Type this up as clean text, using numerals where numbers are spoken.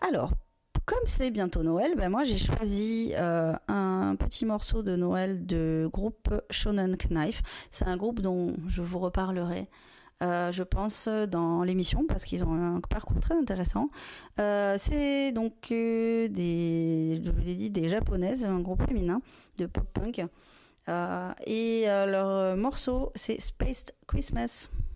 Alors, comme c'est bientôt Noël, moi j'ai choisi un petit morceau de Noël de groupe Shonen Knife. C'est un groupe dont je vous reparlerai, je pense, dans l'émission parce qu'ils ont un parcours très intéressant. C'est donc je vous l'ai dit, des japonaises, un groupe féminin de pop-punk. Leur morceau, c'est Spaced Christmas.